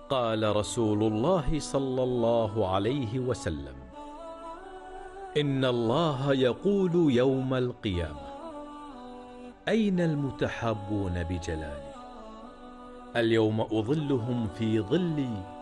قال رسول الله صلى الله عليه وسلم: إن الله يقول يوم القيامة: أين المتحابون بجلالي؟ اليوم أظلهم في ظلي